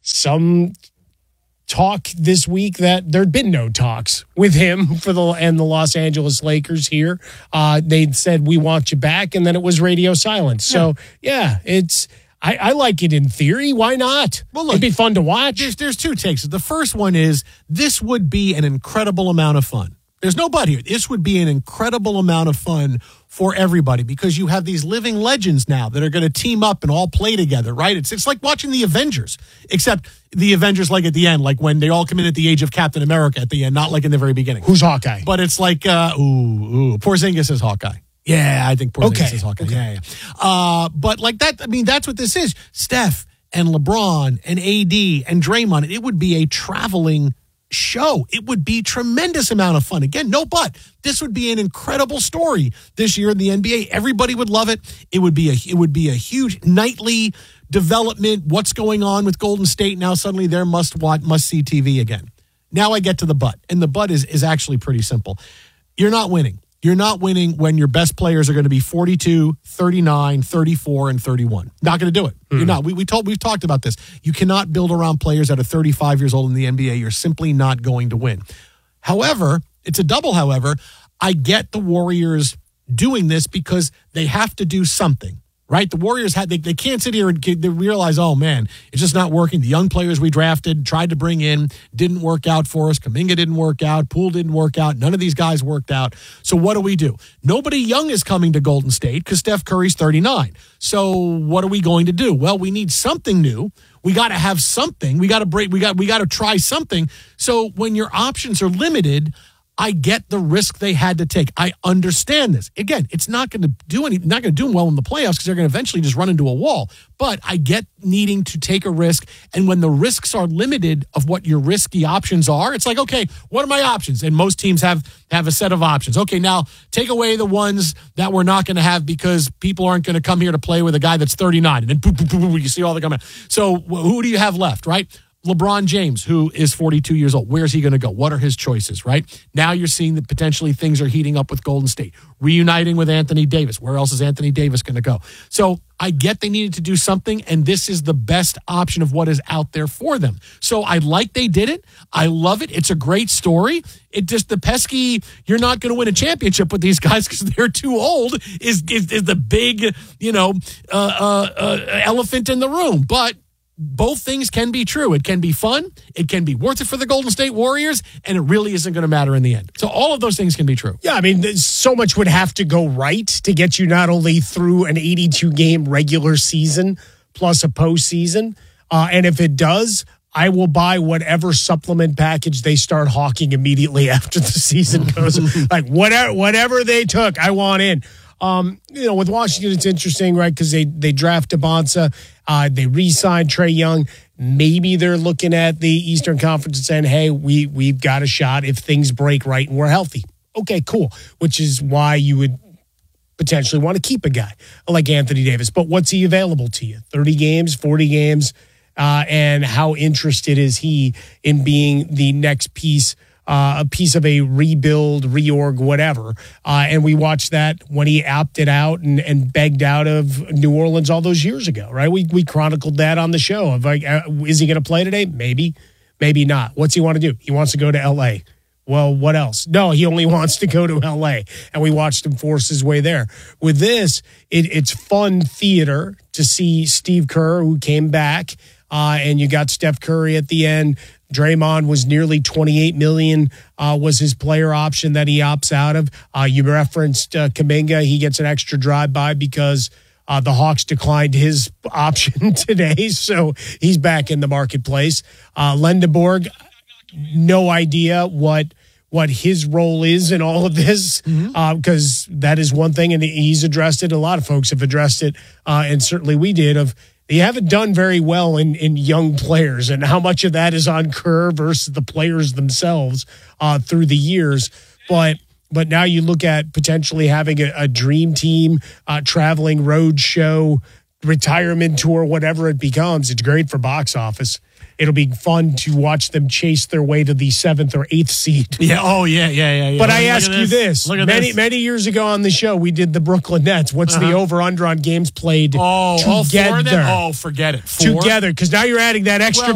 some talk this week that there'd been no talks with him for the Los Angeles Lakers here. They said, we want you back, and then it was radio silence. So, yeah, it's... I like it in theory. Why not? Well, look, it'd be fun to watch. There's two takes. The first one is this would be an incredible amount of fun. There's no but here. This would be an incredible amount of fun for everybody because you have these living legends now that are going to team up and all play together, right? It's like watching the Avengers, except the Avengers like at the end, like when they all come in at the age of Captain America at the end, not like in the very beginning. Who's Hawkeye? But it's like, Porzingis is Hawkeye. Yeah, I think Porzingis is Hawkeye. Okay. Yeah. But like that, I mean, that's what this is. Steph and LeBron and AD and Draymond, it would be a traveling show. It would be a tremendous amount of fun. Again, no but. This would be an incredible story this year in the NBA. Everybody would love it. It would be a huge nightly development. What's going on with Golden State now? Suddenly they're must-see TV again. Now I get to the but. And the but is actually pretty simple. You're not winning. You're not winning when your best players are going to be 42, 39, 34, and 31. Not going to do it. You're not. We've talked about this. You cannot build around players that are 35 years old in the NBA. You're simply not going to win. However, it's a double however. I get the Warriors doing this because they have to do something. Right? The Warriors they can't sit here and they realize, oh man, it's just not working. The young players we drafted, tried to bring in, didn't work out for us. Kuminga didn't work out. Poole didn't work out. None of these guys worked out. So what do? Nobody young is coming to Golden State because Steph Curry's 39. So what are we going to do? Well, we need something new. We got to have something. We got to break. We got to try something. So when your options are limited, I get the risk they had to take. I understand this. Again, it's not going to do them well in the playoffs because they're going to eventually just run into a wall. But I get needing to take a risk. And when the risks are limited of what your risky options are, it's like, okay, what are my options? And most teams have a set of options. Okay, now take away the ones that we're not going to have because people aren't going to come here to play with a guy that's 39. And then boop, boop, boop, boop, you see all the coming. So who do you have left, right? LeBron James, who is 42 years old. Where's he going to go? What are his choices, right? Now you're seeing that potentially things are heating up with Golden State. Reuniting with Anthony Davis. Where else is Anthony Davis going to go? So I get they needed to do something, and this is the best option of what is out there for them. So I like they did it. I love it. It's a great story. It just, the pesky, you're not going to win a championship with these guys because they're too old is the big, elephant in the room. But both things can be true. It can be fun. It can be worth it for the Golden State Warriors, and it really isn't going to matter in the end. So all of those things can be true. Yeah, I mean, so much would have to go right to get you not only through an 82-game regular season plus a postseason, and if it does, I will buy whatever supplement package they start hawking immediately after the season goes. Like whatever they took, I want in. With Washington, it's interesting, right? Because they draft Bonsa, they re-sign Trae Young. Maybe they're looking at the Eastern Conference and saying, hey, we've got a shot if things break right and we're healthy. Okay, cool. Which is why you would potentially want to keep a guy like Anthony Davis. But what's he available to you? 30 games, 40 games? And how interested is he in being the next piece, a piece of a rebuild, reorg, whatever. And we watched that when he opted out and begged out of New Orleans all those years ago, right? We chronicled that on the show of like, is he going to play today? Maybe, maybe not. What's he want to do? He wants to go to L.A. Well, what else? No, he only wants to go to L.A., and we watched him force his way there. With this, it's fun theater to see Steve Kerr, who came back, and you got Steph Curry at the end. Draymond was nearly $28 million, was his player option that he opts out of. You referenced Kuminga. He gets an extra drive-by because the Hawks declined his option today, so he's back in the marketplace. Lendeborg, no idea what his role is in all of this, because that is one thing, and he's addressed it. A lot of folks have addressed it, and certainly we did, of they haven't done very well in young players, and how much of that is on Kerr versus the players themselves through the years. But now you look at potentially having a dream team, traveling road show, retirement tour, whatever it becomes. It's great for box office. It'll be fun to watch them chase their way to the 7th or 8th seed. Yeah. Oh, yeah. But I ask you this. Many years ago on the show, we did the Brooklyn Nets. What's the over-under on games played together? All 4 of them? Oh, forget it. 4? Together, because now you're adding that extra